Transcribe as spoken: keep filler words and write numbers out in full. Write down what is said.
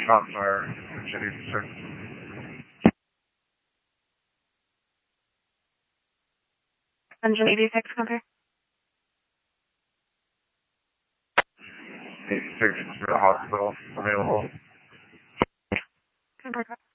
shot fire, engine eighty-six. Engine eighty-six, compare. eighty-six to the hospital, available. Compare.